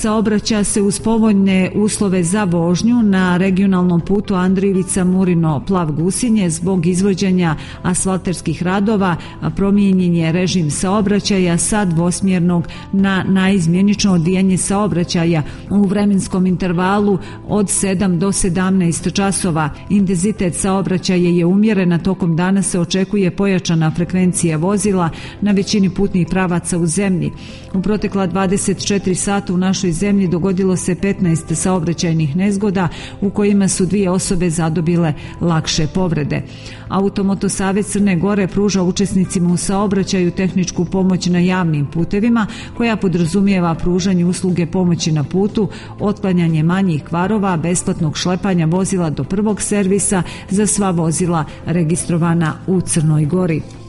saobraća se uz povoljne uslove za vožnju na regionalnom putu Andrijevica-Murino-Plav Gusinje. Zbog izvođenja asfalterskih radova promijenjen je režim saobraćaja sa dvosmjernog na naizmjenično odvijanje saobraćaja u vremenskom intervalu od 7 do 17 časova. Intenzitet saobraćaja je umjeren, a tokom dana se očekuje pojačana frekvencija vozila na većini putnih pravaca u zemlji. U protekla 24 sata u našoj zemlji dogodilo se 15 saobraćajnih nezgoda u kojima su 2 osobe zadobile lakše povrede. Automoto savez Crne Gore pruža učesnicima u saobraćaju tehničku pomoć na javnim putevima koja podrazumijeva pružanje usluge pomoći na putu, otklanjanje manjih kvarova, besplatnog šlepanja vozila do prvog servisa za sva vozila registrovana u Crnoj Gori.